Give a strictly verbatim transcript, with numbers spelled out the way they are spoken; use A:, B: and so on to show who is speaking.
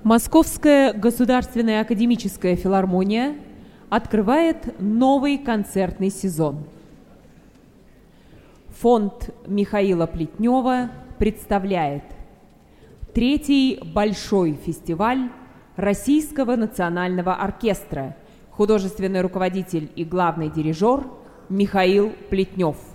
A: Московская государственная академическая филармония открывает новый концертный сезон. Фонд Михаила Плетнева представляет третий большой фестиваль Российского национального оркестра, художественный руководитель и главный дирижер Михаил Плетнев.